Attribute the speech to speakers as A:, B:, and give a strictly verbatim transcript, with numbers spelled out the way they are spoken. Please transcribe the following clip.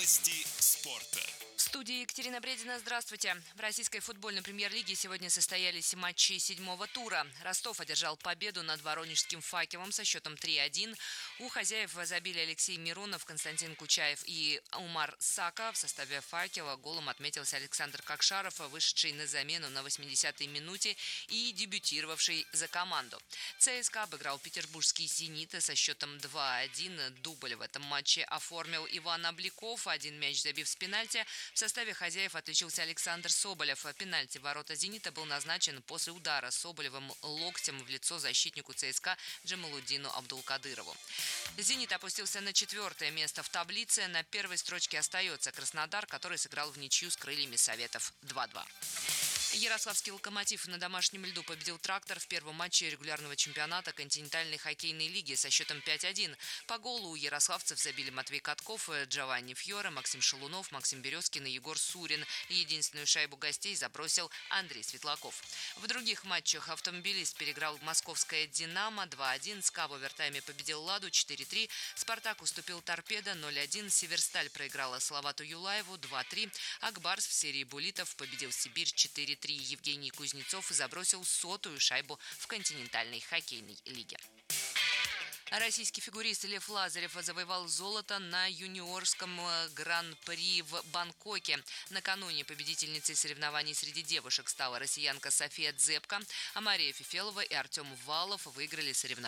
A: Новости спорта.
B: В студии Екатерина Бредина. Здравствуйте. В российской футбольной премьер-лиге сегодня состоялись матчи седьмого тура. Ростов одержал победу над воронежским «Факелом» со счетом три один. У хозяев забили Алексей Миронов, Константин Кучаев и Умар Сака. В составе «Факела» голом отметился Александр Кокшаров, вышедший на замену на восьмидесятой минуте и дебютировавший за команду. ЦСКА обыграл петербургский «Зенит» со счетом два один. Дубль в этом матче оформил Иван Обликов, один мяч забив с пенальти. В составе хозяев отличился Александр Соболев. Пенальти в ворота «Зенита» был назначен после удара Соболевым локтем в лицо защитнику ЦСКА Джамалуддину Абдулкадырову. «Зенит» опустился на четвертое место в таблице. На первой строчке остается Краснодар, который сыграл в ничью с Крыльями Советов два два. Ярославский «Локомотив» на домашнем льду победил «Трактор» в первом матче регулярного чемпионата континентальной хоккейной лиги со счетом пять один. По голу у ярославцев забили Матвей Катков, Джованни Фьоре, Максим Шалунов, Максим Березкин и Егор Сурин. Единственную шайбу гостей забросил Андрей Светлаков. В других матчах «Автомобилист» переиграл московское «Динамо» два один, СКА в овертайме победил «Ладу» четыре три, «Спартак» уступил «Торпедо» ноль один, «Северсталь» проиграла Салавату Юлаеву два три, «Акбарс» в серии буллитов победил «Сибирь» четыре три. Евгений Кузнецов забросил сотую шайбу в континентальной хоккейной лиге. Российский фигурист Лев Лазарев завоевал золото на юниорском гран-при в Бангкоке. Накануне победительницей соревнований среди девушек стала россиянка София Дзепко, а Мария Фефелова и Артем Валов выиграли соревнования